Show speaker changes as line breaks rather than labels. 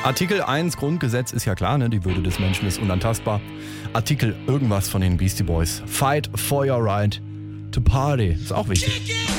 Artikel 1 Grundgesetz ist ja klar, ne? Die Würde des Menschen ist unantastbar. Artikel irgendwas von den Beastie Boys. Fight for your right to party. Ist auch wichtig.